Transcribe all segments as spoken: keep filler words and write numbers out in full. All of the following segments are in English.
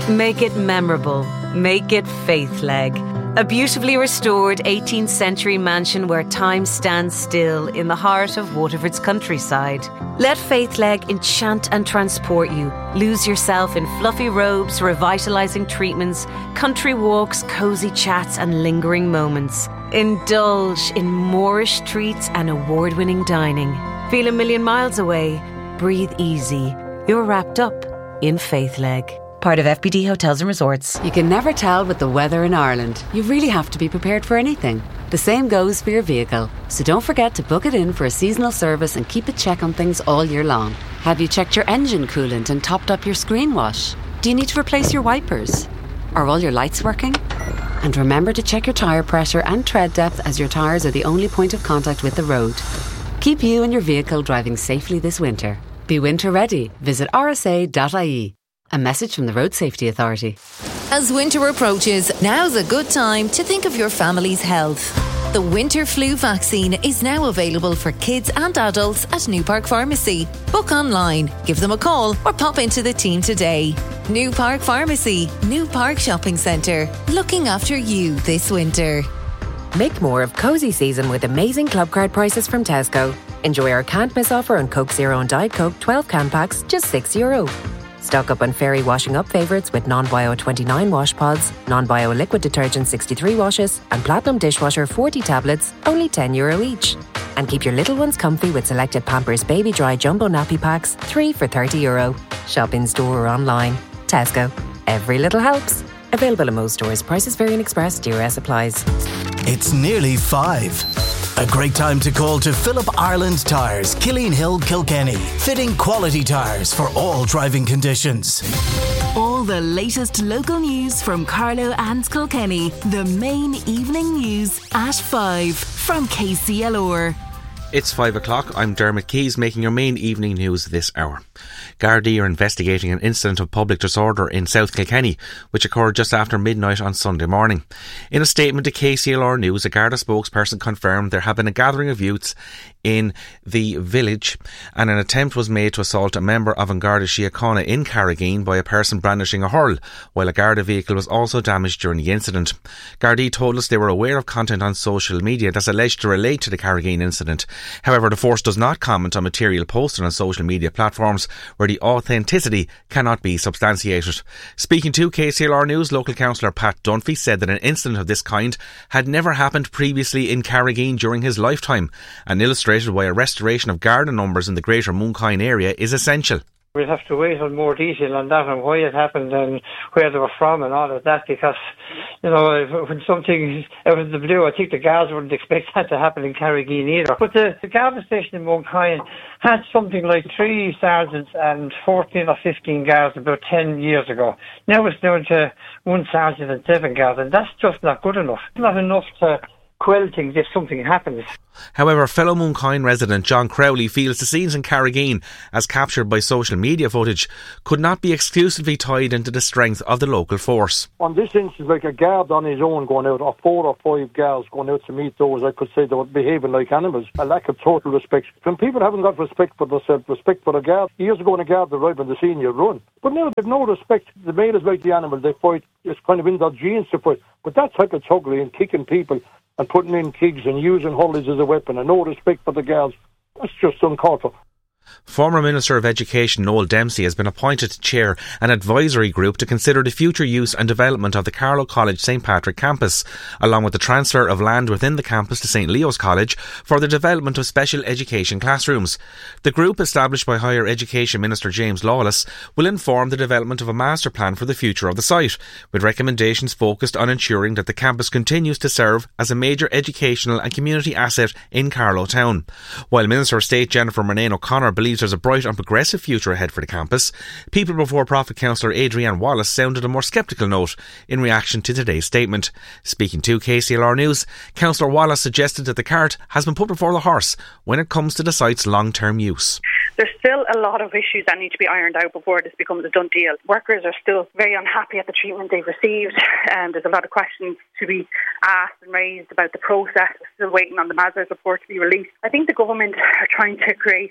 Make it memorable. Make it Faithleg. A beautifully restored eighteenth century mansion where time stands still in the heart of Waterford's countryside. Let Faithleg enchant and transport you. Lose yourself in fluffy robes, revitalising treatments, country walks, cosy chats and lingering moments. Indulge in Moorish treats and award-winning dining. Feel a million miles away. Breathe easy. You're wrapped up in Faithleg. Part of F B D Hotels and Resorts. You can never tell with the weather in Ireland. You really have to be prepared for anything. The same goes for your vehicle. So don't forget to book it in for a seasonal service and keep a check on things all year long. Have you checked your engine coolant and topped up your screen wash? Do you need to replace your wipers? Are all your lights working? And remember to check your tyre pressure and tread depth, as your tyres are the only point of contact with the road. Keep you and your vehicle driving safely this winter. Be winter ready. Visit r s a dot i e. A message from the Road Safety Authority. As winter approaches, now's a good time to think of your family's health. The winter flu vaccine is now available for kids and adults at New Park Pharmacy. Book online, give them a call or pop into the team today. New Park Pharmacy, New Park Shopping Centre. Looking after you this winter. Make more of cosy season with amazing club card prices from Tesco. Enjoy our can't miss offer on Coke Zero and Diet Coke twelve can packs, just six euro. Stock up on Fairy washing up favourites with non-bio twenty-nine wash pods, non-bio liquid detergent sixty-three washes and Platinum dishwasher forty tablets, only ten euro each. And keep your little ones comfy with selected Pampers Baby Dry Jumbo Nappy Packs, three for thirty euro. Shop in store or online. Tesco. Every little helps. Available in most stores. Prices vary in Express. D R S applies. It's nearly five. A great time to call to Philip Ireland Tyres, Killeen Hill, Kilkenny. Fitting quality tyres for all driving conditions. All the latest local news from Carlow and Kilkenny. The main evening news at five from K C L R. It's five o'clock. I'm Dermot Keys making your main evening news this hour. Gardaí are investigating an incident of public disorder in South Kilkenny, which occurred just after midnight on Sunday morning. In a statement to K C L R News, a Garda spokesperson confirmed there had been a gathering of youths in the village and an attempt was made to assault a member of An Garda Síochána in Carrageen by a person brandishing a hurl, while a Garda vehicle was also damaged during the incident. Gardaí told us they were aware of content on social media that's alleged to relate to the Carrageen incident. However, the force does not comment on material posted on social media platforms where the authenticity cannot be substantiated. Speaking to K C L R News, local councillor Pat Dunphy said that an incident of this kind had never happened previously in Carrageen during his lifetime, and illustrated why a restoration of Garda numbers in the greater Mooncoin area is essential. We'll have to wait on more detail on that and why it happened and where they were from and all of that, because, you know, when something out of the blue, I think the guards wouldn't expect that to happen in Carrageen either. But the, the Garda station in Mooncoin had something like three sergeants and fourteen or fifteen guards about ten years ago. Now it's down to one sergeant and seven guards, and that's just not good enough. It's not enough to quell things if something happens. However, fellow Mooncoin resident John Crowley feels the scenes in Carrageen, as captured by social media footage, could not be exclusively tied into the strength of the local force. On this instance, like a guard on his own going out, or four or five guards going out to meet those, I could say they were behaving like animals. A lack of total respect. When people haven't got respect for themselves, respect for the guard, years ago when a guard arrived on the scene, you run. But now they've no respect. The male is like the animal. They fight. It's kind of in their genes to fight. But that type of thuggery and kicking people and putting in kigs and using hurleys as a weapon and no respect for the girls, that's just uncalled for. Former Minister of Education Noel Dempsey has been appointed to chair an advisory group to consider the future use and development of the Carlow College St Patrick campus, along with the transfer of land within the campus to St Leo's College for the development of special education classrooms. The group, established by Higher Education Minister James Lawless, will inform the development of a master plan for the future of the site, with recommendations focused on ensuring that the campus continues to serve as a major educational and community asset in Carlow Town. While Minister of State Jennifer Murnane O'Connor believes there's a bright and progressive future ahead for the campus, People Before Profit councillor Adrienne Wallace sounded a more sceptical note in reaction to today's statement. Speaking to K C L R News, councillor Wallace suggested that the cart has been put before the horse when it comes to the site's long-term use. There's still a lot of issues that need to be ironed out before this becomes a done deal. Workers are still very unhappy at the treatment they've received, and there's a lot of questions to be asked and raised about the process. We're still waiting on the Mazars report to be released. I think the government are trying to create the impression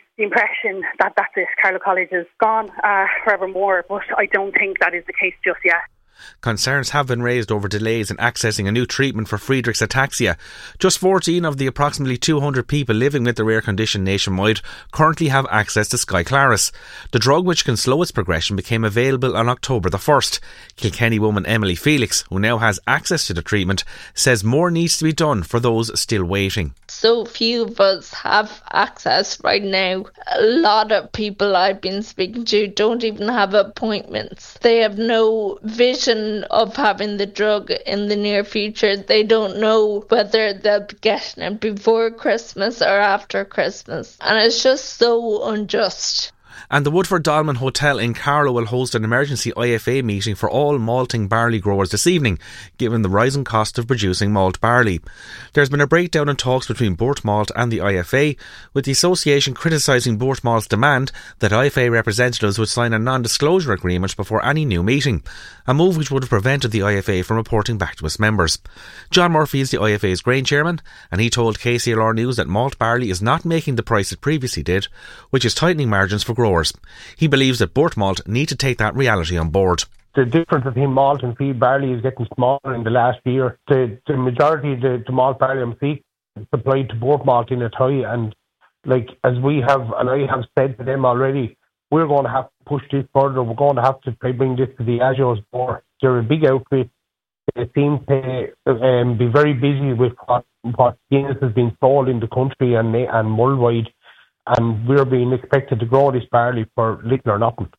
impression that that's it, Carlow College is gone uh, forevermore, but I don't think that is the case just yet. Concerns have been raised over delays in accessing a new treatment for Friedreich's ataxia. Just fourteen of the approximately two hundred people living with the rare condition nationwide currently have access to Skyclarys. The drug, which can slow its progression, became available on October the first. Kilkenny woman Emily Felix, who now has access to the treatment, says more needs to be done for those still waiting. So few of us have access right now. A lot of people I've been speaking to don't even have appointments. They have no vision of having the drug in the near future. They don't know whether they'll be getting it before Christmas or after Christmas. And it's just so unjust. And the Woodford Dolman Hotel in Carlow will host an emergency I F A meeting for all malting barley growers this evening, given the rising cost of producing malt barley. There's been a breakdown in talks between Boart Malt and the I F A, with the association criticising Boart Malt's demand that I F A representatives would sign a non-disclosure agreement before any new meeting, a move which would have prevented the I F A from reporting back to its members. John Murphy is the I F A's grain chairman, and he told K C L R News that malt barley is not making the price it previously did, which is tightening margins for growers. He believes that Boart Malt need to take that reality on board. The difference between malt and feed barley is getting smaller in the last year. The, the majority of the, the malt barley and feed supplied to Boart Malt in its high, and like as we have, and I have said to them already, we're going to have to push this further. We're going to have to bring this to the Diageo's board. They're a big outfit. They seem to um, be very busy with what, what Guinness has been sold in the country and, and worldwide. And we're being expected to grow this barley for little or nothing.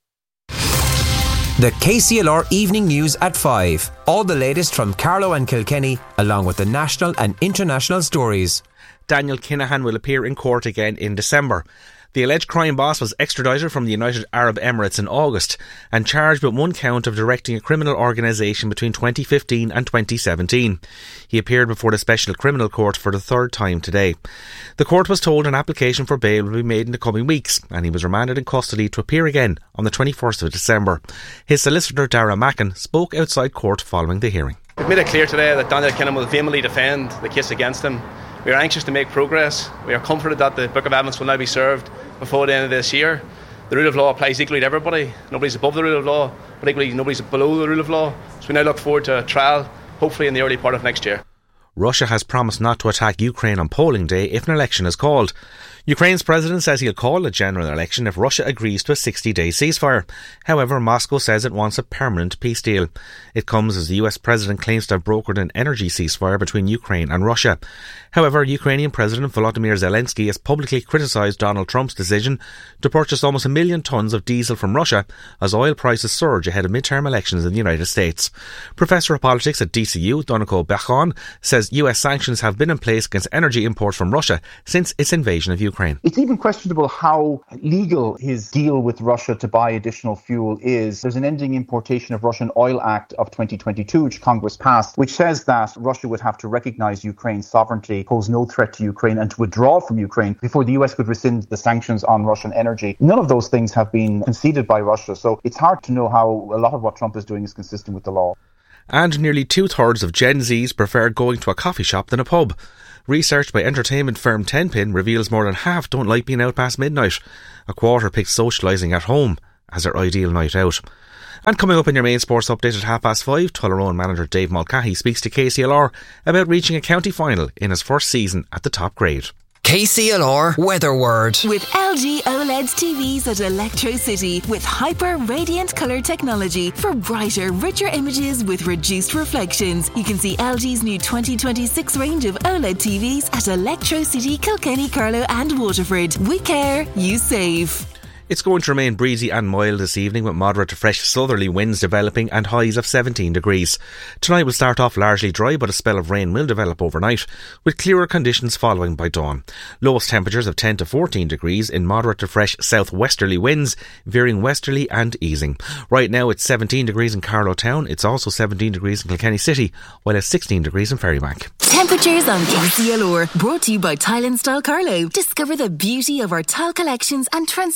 The K C L R Evening News at five. All the latest from Carlow and Kilkenny, along with the national and international stories. Daniel Kinahan will appear in court again in December. The alleged crime boss was extradited from the United Arab Emirates in August and charged with one count of directing a criminal organisation between twenty fifteen and twenty seventeen. He appeared before the Special Criminal Court for the third time today. The court was told an application for bail will be made in the coming weeks, and he was remanded in custody to appear again on the twenty-first of December. His solicitor, Dara Mackin, spoke outside court following the hearing. We've made it clear today that Daniel Kinahan will vehemently defend the case against him. We are anxious to make progress. We are comforted that the Book of Evidence will now be served before the end of this year. The rule of law applies equally to everybody. Nobody's above the rule of law, but equally nobody's below the rule of law. So we now look forward to a trial, hopefully in the early part of next year. Russia has promised not to attack Ukraine on polling day if an election is called. Ukraine's president says he'll call a general election if Russia agrees to a sixty-day ceasefire. However, Moscow says it wants a permanent peace deal. It comes as the U S president claims to have brokered an energy ceasefire between Ukraine and Russia. However, Ukrainian President Volodymyr Zelensky has publicly criticised Donald Trump's decision to purchase almost a million tonnes of diesel from Russia as oil prices surge ahead of midterm elections in the United States. Professor of Politics at D C U, Donegal Bechon, says U S sanctions have been in place against energy imports from Russia since its invasion of Ukraine. It's even questionable how legal his deal with Russia to buy additional fuel is. There's an Ending Importation of Russian Oil Act of twenty twenty-two, which Congress passed, which says that Russia would have to recognise Ukraine's sovereignty, pose no threat to Ukraine, and to withdraw from Ukraine before the U S could rescind the sanctions on Russian energy. None of those things have been conceded by Russia, so it's hard to know how a lot of what Trump is doing is consistent with the law. And nearly two-thirds of Gen Zs prefer going to a coffee shop than a pub. Research by entertainment firm Tenpin reveals more than half don't like being out past midnight. A quarter picked socialising at home as their ideal night out. And coming up in your main sports update at half past five, Tullaroan manager Dave Mulcahy speaks to K C L R about reaching a county final in his first season at the top grade. K C L R Weather Word. With L G OLED T Vs at Electro City with hyper radiant colour technology for brighter, richer images with reduced reflections. You can see L G's new twenty twenty-six range of OLED T Vs at Electro City, Kilkenny, Carlow and Waterford. We care, you save. It's going to remain breezy and mild this evening with moderate to fresh southerly winds developing and highs of seventeen degrees. Tonight will start off largely dry, but a spell of rain will develop overnight with clearer conditions following by dawn. Lowest temperatures of ten to fourteen degrees in moderate to fresh southwesterly winds, veering westerly and easing. Right now it's seventeen degrees in Carlow Town. It's also seventeen degrees in Kilkenny City, while it's sixteen degrees in Ferrybank. Temperatures on K C L R, brought to you by Tile and Style Carlow. Discover the beauty of our tile collections and transform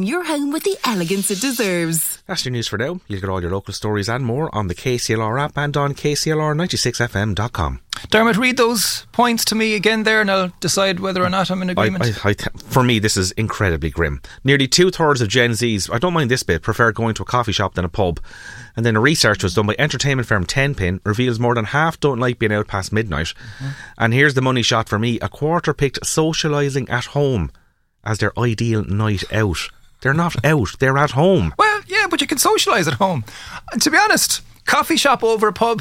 your home with the elegance it deserves. That's your news for now. You'll get all your local stories and more on the K C L R app and on K C L R ninety-six F M dot com. Dermot, read those points to me again there and I'll decide whether or not I'm in agreement. I, I, I th- for me, this is incredibly grim. Nearly two-thirds of Gen Zs, I don't mind this bit, prefer going to a coffee shop than a pub. And then a research was done by entertainment firm Tenpin reveals more than half don't like being out past midnight. Mm-hmm. And here's the money shot for me. A quarter picked socialising at home as their ideal night out. They're not out, they're at home. Well, yeah, but you can socialise at home. And to be honest, coffee shop over a pub,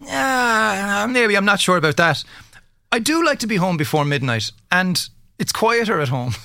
yeah, maybe, I'm not sure about that. I do like to be home before midnight, and it's quieter at home.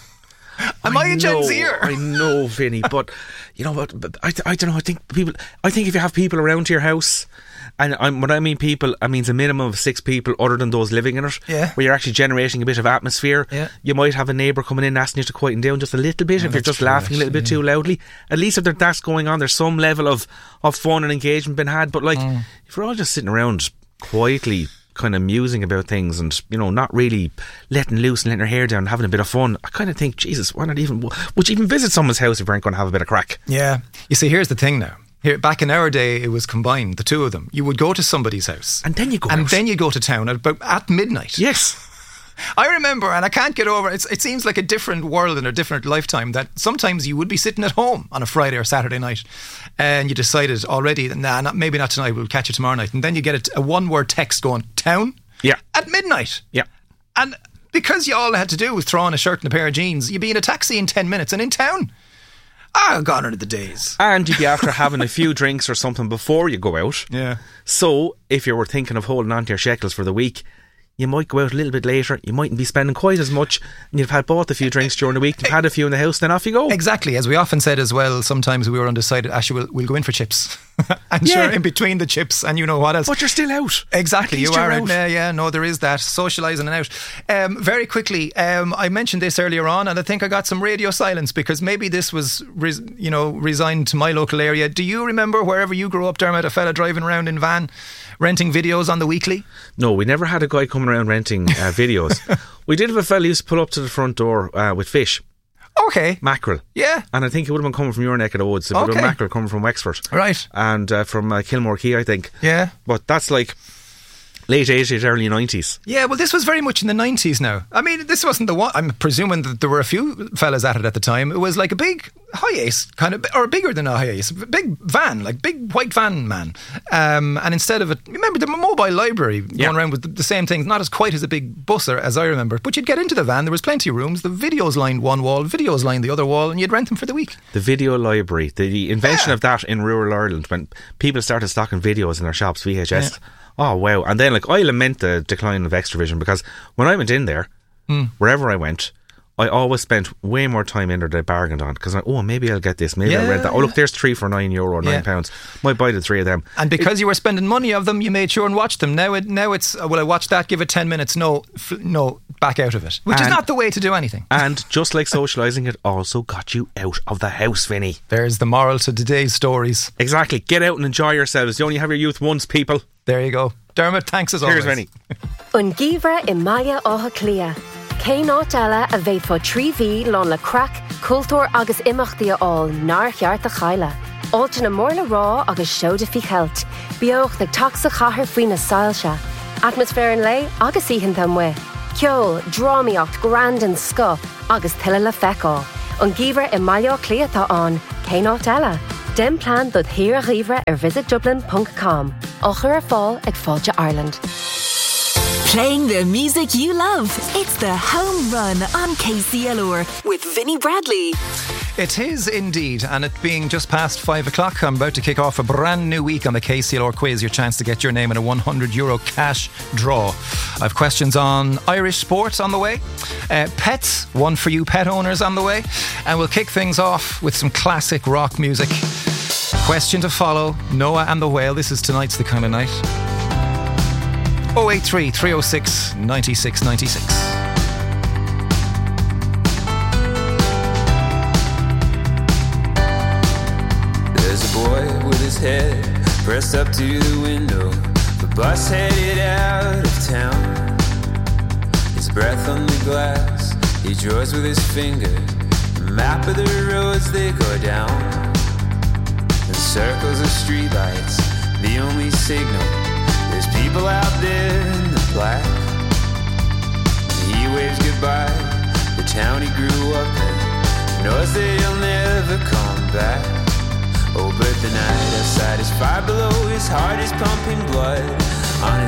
Am I, I a Gen Zer? I know, Vinny, but you know what? But I, I don't know. I think people. I think if you have people around to your house, and I'm, when I mean people, I mean a minimum of six people, other than those living in it, yeah. where you're actually generating a bit of atmosphere. Yeah. You might have a neighbour coming in asking you to quieten down just a little bit. Oh, if you're just true, laughing actually, a little bit yeah. too loudly, at least if that's going on, there's some level of of fun and engagement been had. But like, mm. if we're all just sitting around quietly, kind of musing about things and, you know, not really letting loose and letting her hair down and having a bit of fun, I kind of think, Jesus, why not even, would you even visit someone's house if you weren't going to have a bit of crack? Yeah. You see, here's the thing now. Here, back in our day, it was combined, the two of them. You would go to somebody's house. And then you go And out. then you go to town at, about at midnight. Yes. I remember, and I can't get over it, it seems like a different world and a different lifetime, that sometimes you would be sitting at home on a Friday or Saturday night and you decided already, nah, not, maybe not tonight, we'll catch you tomorrow night. And then you get a, a one-word text going, town? Yeah. At midnight. Yeah. And because you all had to do was throw on a shirt and a pair of jeans, you'd be in a taxi in ten minutes and in town. Ah, gone are the days. And you'd be after having a few drinks or something before you go out. Yeah. So, if you were thinking of holding on to your shekels for the week, you might go out a little bit later, you mightn't be spending quite as much, and you've had bought a few drinks during the week, you've had a few in the house, then off you go. Exactly, as we often said as well, sometimes we were undecided, actually we'll, we'll go in for chips. And yeah. sure, in between the chips and you know what else. But you're still out. Exactly, you are out. out. Yeah, yeah, no, there is that, socialising and out. Um, very quickly, um, I mentioned this earlier on, and I think I got some radio silence because maybe this was, res- you know, resigned to my local area. Do you remember wherever you grew up, Dermot, a fella driving around in van, renting videos on the weekly? No, we never had a guy coming around renting uh, videos. We did have a fella who used to pull up to the front door uh, with fish. Okay. Mackerel. Yeah. And I think it would have been coming from your neck of the woods. It would have been Okay. mackerel coming from Wexford. Right. And uh, from uh, Kilmore Quay, I think. Yeah. But that's like late eighties, early nineties. Yeah, well, this was very much in the nineties now. I mean, this wasn't the one. I'm presuming that there were a few fellas at it at the time. It was like a big Hi-Ace, kind of, or bigger than a Hi-Ace, big van, like big white van man. Um, and instead of it, remember the mobile library going Yeah. around with the, the same things, not as quite as a big busser as I remember. But you'd get into the van, there was plenty of rooms, the videos lined one wall, videos lined the other wall, and you'd rent them for the week. The video library, the, the invention Yeah. of that in rural Ireland, when people started stocking videos in their shops, V H S. Yeah. Oh, wow. And then, like, I lament the decline of Extravision because when I went in there, mm. wherever I went, I always spent way more time in there than I bargained on because, oh, maybe I'll get this, maybe Yeah, I'll rent that. Oh, yeah. look, there's three for nine euro, nine Yeah. pounds. Might buy the three of them. And because it, you were spending money of them, you made sure and watched them. Now, it, now it's, uh, will I watch that? Give it ten minutes. No, f- no, back out of it. Which and, is not the way to do anything. And just like socialising, it also got you out of the house, Vinny. There's the moral to today's stories. Exactly. Get out and enjoy yourselves. You only have your youth once, people. There you go. Dermot, thanks as Cheers, always. Vinny. An gíomhar i mbaile átha clia. Cé náit eile a bheith fo trí bhí lán le crack, cultúr agus imeachtaí all nar cheart a chaile. Áilte na mórla rá agus seoda fi cheilt. Beoch the taxa chathair faoin na sailse. Atmosfér an lei agus íhan tam we. Ceol, drámaíocht, grand and sco agus tuile le feicáil. An gíomhar i mbaile átha clia tá an. Cé náit eile. Den plan dod hir a ghíomhar ar visit dublin dot com. Ochar ar fáil ag fáilte Ireland. Playing the music you love. It's the Home Run on K C L R with Vinnie Bradley. It is indeed, and it being just past five o'clock, I'm about to kick off a brand new week on the K C L R quiz, your chance to get your name in a one hundred euro cash draw. I've questions on Irish sports on the way, uh, pets, one for you pet owners on the way, and we'll kick things off with some classic rock music. Question to follow, Noah and the Whale. This is Tonight's the Kind of Night. oh eight three, three oh six, nine six nine six. There's a boy with his head pressed up to the window. The bus headed out of town. His breath on the glass, he draws with his finger. map of the roads they go down. The circles of streetlights, the only signal. There's people out there in the black. He waves goodbye, the town he grew up in, knows that he'll never come back. Oh, but the night outside is far below, his heart is pumping blood on his